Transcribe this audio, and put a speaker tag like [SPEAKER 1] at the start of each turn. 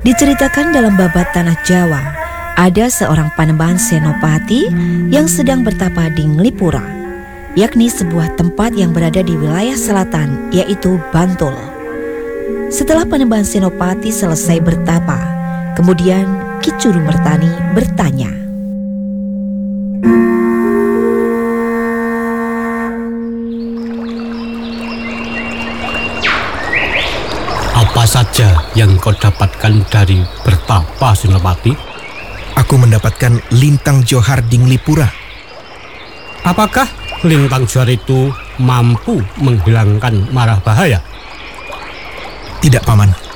[SPEAKER 1] Diceritakan dalam babat Tanah Jawa, ada seorang Panembahan Senopati yang sedang bertapa di Nglipura, yakni sebuah tempat yang berada di wilayah selatan, yaitu Bantul. Setelah Panembahan Senopati selesai bertapa, kemudian Ki Curumertani bertanya,
[SPEAKER 2] "Apa saja yang kau dapatkan dari bertapa, Senopati?"
[SPEAKER 3] Aku mendapatkan lintang johar di Nglipura.
[SPEAKER 2] "Apakah lintang johar itu mampu menghilangkan marah bahaya?"
[SPEAKER 3] Tidak, Paman.